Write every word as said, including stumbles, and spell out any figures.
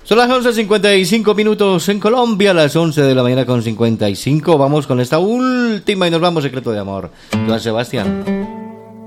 Son las once cincuenta y cinco minutos en Colombia, las once de la mañana con cincuenta y cinco. Vamos con esta última y nos vamos, Secreto de Amor. Joan Sebastián.